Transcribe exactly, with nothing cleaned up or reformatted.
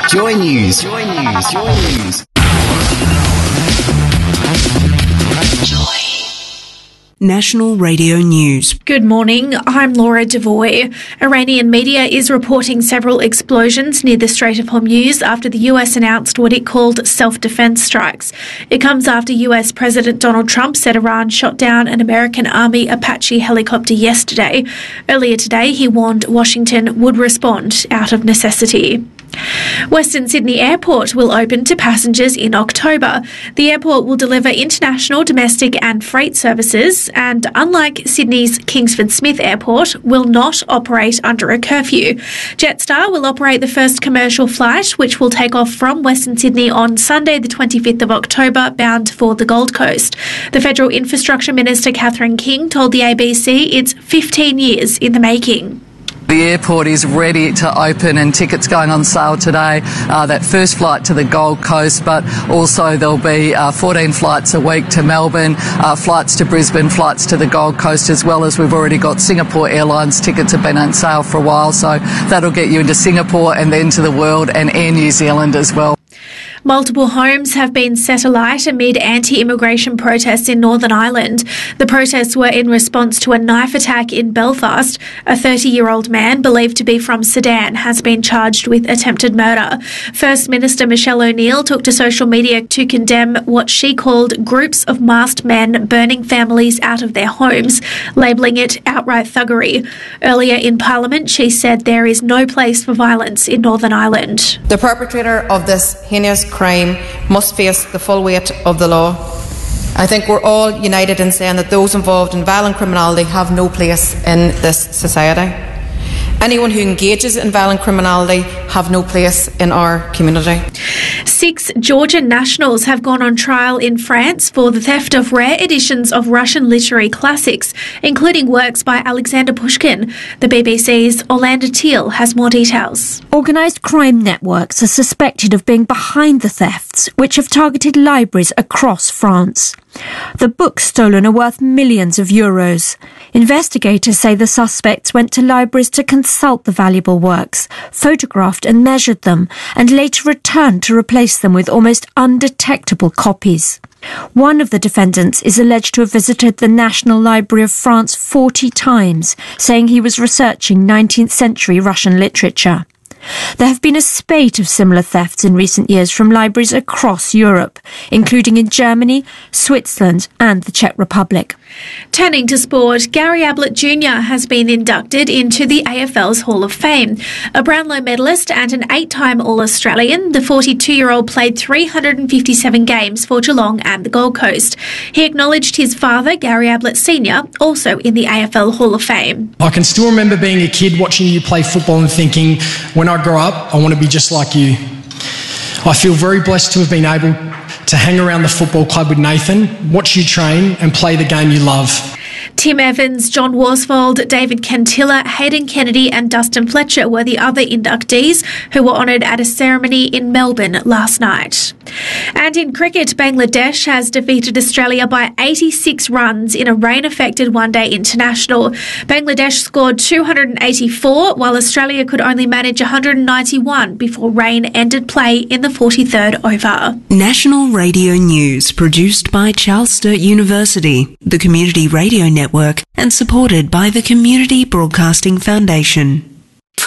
Joy News. Joy News. Joy News. Joy. National Radio News. Good morning, I'm Laura Devoy. Iranian media is reporting several explosions near the Strait of Hormuz after the U S announced what it called self-defense strikes. It comes after U S President Donald Trump said Iran shot down an American Army Apache helicopter yesterday. Earlier today, he warned Washington would respond out of necessity. Western Sydney Airport will open to passengers in October. The airport will deliver international, domestic and freight services, and unlike Sydney's Kingsford Smith Airport, will not operate under a curfew. Jetstar will operate the first commercial flight, which will take off from Western Sydney on Sunday the twenty-fifth of October, bound for the Gold Coast. The Federal Infrastructure Minister Catherine King told the A B C it's fifteen years in the making. The airport is ready to open and tickets going on sale today. Uh, that first flight to the Gold Coast, but also there'll be uh, fourteen flights a week to Melbourne, uh, flights to Brisbane, flights to the Gold Coast, as well as we've already got Singapore Airlines tickets have been on sale for a while, so that'll get you into Singapore and then to the world, and Air New Zealand as well. Multiple homes have been set alight amid anti-immigration protests in Northern Ireland. The protests were in response to a knife attack in Belfast. A thirty-year-old man, believed to be from Sudan, has been charged with attempted murder. First Minister Michelle O'Neill took to social media to condemn what she called groups of masked men burning families out of their homes, labelling it outright thuggery. Earlier in Parliament, she said there is no place for violence in Northern Ireland. The perpetrator of this heinous crime must face the full weight of the law. I think we're all united in saying that those involved in violent criminality have no place in this society. Anyone who engages in violent criminality have no place in our community. Six Georgian nationals have gone on trial in France for the theft of rare editions of Russian literary classics, including works by Alexander Pushkin. The B B C's Orlando Teal has more details. Organised crime networks are suspected of being behind the thefts, which have targeted libraries across France. The books stolen are worth millions of euros. Investigators say the suspects went to libraries to consult the valuable works, photographed and measured them, and later returned to replace them with almost undetectable copies. One of the defendants is alleged to have visited the National Library of France forty times, saying he was researching nineteenth century Russian literature. There have been a spate of similar thefts in recent years from libraries across Europe, including in Germany, Switzerland and the Czech Republic. Turning to sport, Gary Ablett Junior has been inducted into the A F L's Hall of Fame. A Brownlow medalist and an eight-time All-Australian, the forty-two-year-old played three hundred fifty-seven games for Geelong and the Gold Coast. He acknowledged his father, Gary Ablett Senior, also in the A F L Hall of Fame. I can still remember being a kid watching you play football and thinking, when I grow up, I want to be just like you. I feel very blessed to have been able to hang around the football club with Nathan, watch you train and play the game you love. Tim Evans, John Worsfold, David Cantilla, Hayden Kennedy and Dustin Fletcher were the other inductees who were honoured at a ceremony in Melbourne last night. And in cricket, Bangladesh has defeated Australia by eighty-six runs in a rain-affected one-day international. Bangladesh scored two hundred eighty-four, while Australia could only manage one hundred ninety-one before rain ended play in the forty-third over. National Radio News, produced by Charles Sturt University, the Community Radio Network, and supported by the Community Broadcasting Foundation.